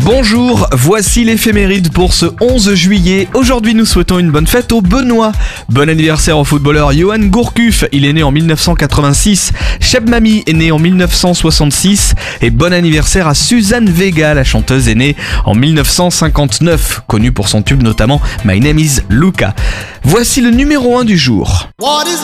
Bonjour, voici l'éphéméride pour ce 11 juillet. Aujourd'hui, nous souhaitons une bonne fête au Benoît. Bon anniversaire au footballeur Johan Gourcuff, il est né en 1986. Cheb Mami est né en 1966. Et bon anniversaire à Suzanne Vega, la chanteuse est née en 1959, connue pour son tube notamment My Name is Luca. Voici le numéro 1 du jour.